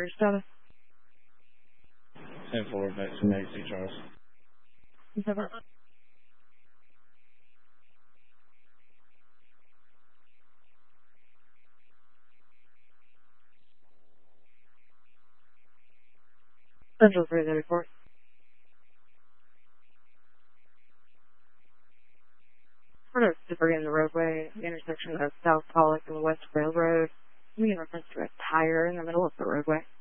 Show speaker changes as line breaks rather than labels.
your status?
10-4 back to Macy, Charles.
Never. Central 334. Sort of debris in the roadway, the intersection of South Pollock and the West Railroad. We in reference to a tire in the middle of the roadway.